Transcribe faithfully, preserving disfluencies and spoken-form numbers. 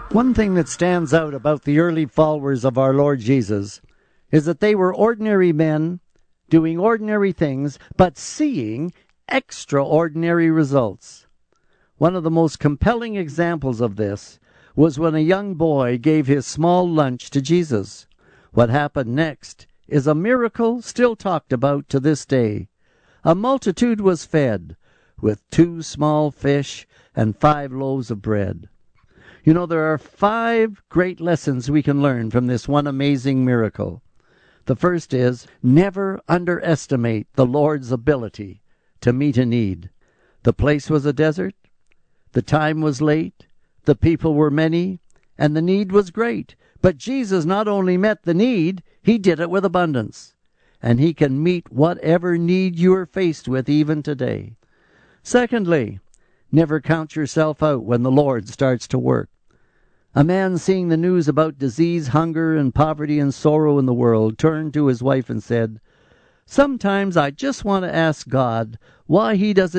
One thing that stands out about the early followers of our Lord Jesus is that they were ordinary men doing ordinary things, but seeing extraordinary results. One of the most compelling examples of this was when a young boy gave his small lunch to Jesus. What happened next is a miracle still talked about to this day. A multitude was fed with two small fish and five loaves of bread. You know, there are five great lessons we can learn from this one amazing miracle. The first is, never underestimate the Lord's ability to meet a need. The place was a desert, the time was late, the people were many, and the need was great. But Jesus not only met the need, he did it with abundance. And he can meet whatever need you are faced with even today. Secondly, never count yourself out when the Lord starts to work. A man seeing the news about disease, hunger, and poverty and sorrow in the world turned to his wife and said, "Sometimes I just want to ask God why he doesn't